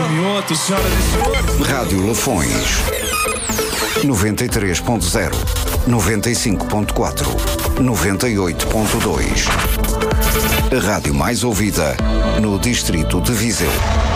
minuto, senhoras e senhores. Rádio Lafões 93.0, 95.4, 98.2. A rádio mais ouvida no distrito de Viseu.